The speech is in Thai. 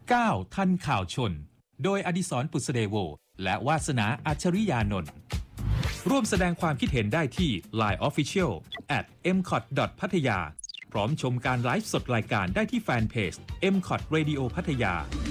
9ทันข่าวชนโดยอดิศรปุษเดโวและวาสนาอัจฉริยานนท์ร่วมแสดงความคิดเห็นได้ที่ Line Official @mcot.pattaya พร้อมชมการไลฟ์สดรายการได้ที่แฟนเพจ mcot Radio พัทยา